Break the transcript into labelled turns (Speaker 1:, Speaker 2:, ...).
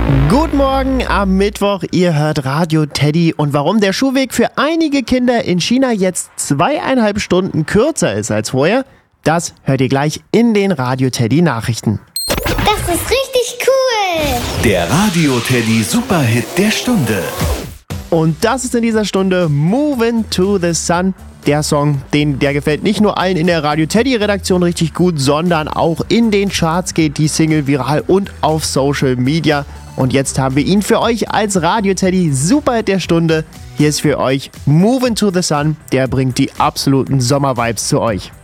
Speaker 1: Guten Morgen am Mittwoch, ihr hört Radio Teddy. Und warum der Schulweg für einige Kinder in China jetzt 2,5 Stunden kürzer ist als vorher, das hört ihr gleich in den Radio Teddy Nachrichten.
Speaker 2: Das ist richtig cool!
Speaker 3: Der Radio Teddy Superhit der Stunde.
Speaker 1: Und das ist in dieser Stunde Movin' to the Sun. Der Song, der gefällt nicht nur allen in der Radio Teddy Redaktion richtig gut, sondern auch in den Charts geht die Single viral und auf Social Media. Und jetzt haben wir ihn für euch als Radio Teddy Superhit der Stunde. Hier ist für euch Movin' to the Sun, der bringt die absoluten Sommervibes zu euch.